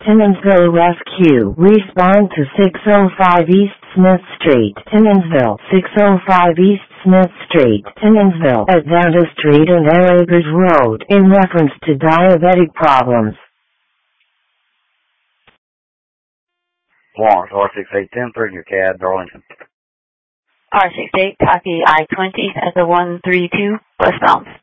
Timmonsville Rescue. Respond to 605 East Smith Street, Timmonsville. 605 East Smith Street, Timmonsville. At Vanda Street and Acres Road, in reference to diabetic problems. Florence, R6810, your CAD, Darlington. R68, copy I-20 as a 132, westbound.